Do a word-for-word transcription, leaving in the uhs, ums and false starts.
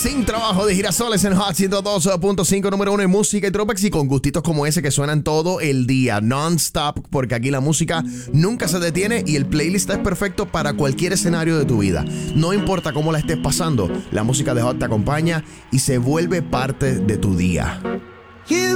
Sin trabajo de Girasoles en Hot ciento dos punto cinco, número uno en música y tropex, y con gustitos como ese que suenan todo el día, non-stop, porque aquí la música nunca se detiene y el playlist es perfecto para cualquier escenario de tu vida. No importa cómo la estés pasando, la música de Hot te acompaña y se vuelve parte de tu día.